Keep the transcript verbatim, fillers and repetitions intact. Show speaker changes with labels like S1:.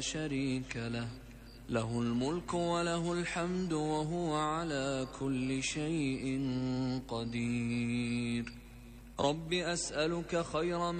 S1: شريك له، له الملك وله الحمد وهو على كل شيء قدير. رب أسألك خير